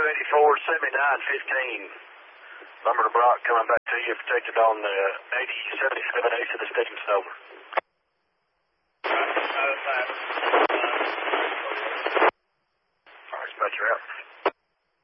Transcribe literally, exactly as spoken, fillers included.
eighty-four, seventy-nine, fifteen. Lumber to Brock coming back to you, protected on the eighty seventy-seven Ace of the Stevens, over.